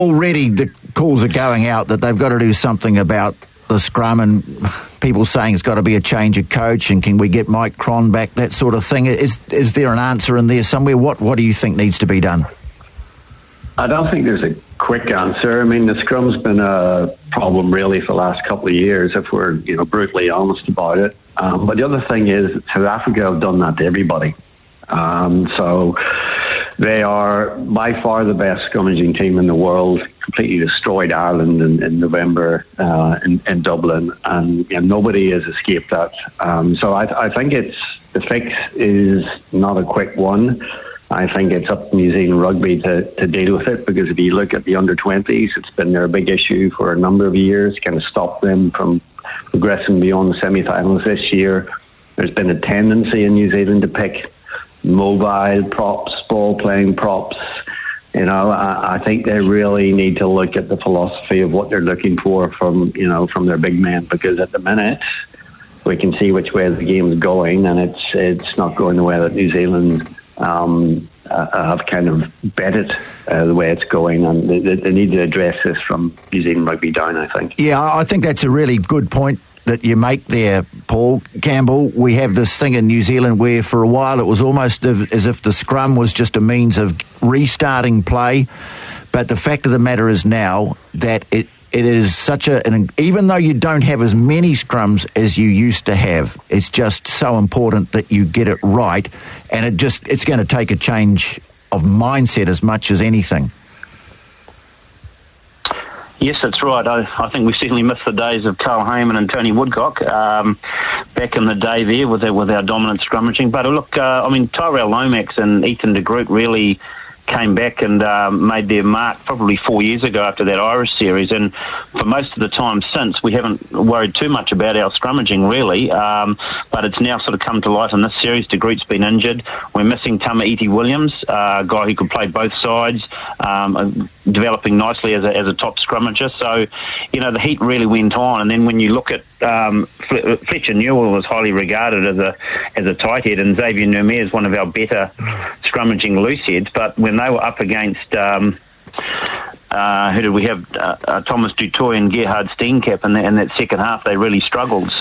already the calls are going out that they've got to do something about the scrum, and people saying it's got to be a change of coach, and can we get Mike Cron back, that sort of thing. Is there an answer in there somewhere? What do you think needs to be done? I don't think there's a quick answer. I mean, the scrum's been a problem really for the last couple of years, if we're brutally honest about it. But the other thing is, South Africa have done that to everybody. So they are by far the best scrummaging team in the world. Completely destroyed Ireland in November in Dublin, and nobody has escaped that. So I think the fix is not a quick one. I think it's up to New Zealand Rugby to deal with it, because if you look at the under-20s, it's been their big issue for a number of years, kind of stopped them from progressing beyond the semi-finals this year. There's been a tendency in New Zealand to pick mobile props, ball-playing props. I think they really need to look at the philosophy of what they're looking for from their big men, because at the minute we can see which way the game's going, and it's not going the way that New Zealand have kind of bet it the way it's going, and they need to address this from New Zealand Rugby down, I think. Yeah, I think that's a really good point that you make there, Paul Campbell. We have this thing in New Zealand where for a while it was almost as if the scrum was just a means of restarting play, but the fact of the matter is now that it is such even though you don't have as many scrums as you used to have, it's just so important that you get it right, and it's going to take a change of mindset as much as anything. Yes, that's right. I think we certainly missed the days of Carl Heyman and Tony Woodcock back in the day there with our dominant scrummaging. But look, Tyrell Lomax and Ethan de Groot really came back and made their mark probably 4 years ago after that Irish series, and for most of the time since, we haven't worried too much about our scrummaging really, but it's now sort of come to light in this series. De Groot's been injured. We're missing Tamaiti Williams, a guy who could play both sides, developing nicely as a top scrummager. So the heat really went on, and then when you look at Fletcher Newell was highly regarded as a tight head, and Xavier Nurme is one of our better scrummaging loose heads. But when they were up against who did we have? Thomas Dutoy and Gerhard Steenkap in that second half, they really struggled.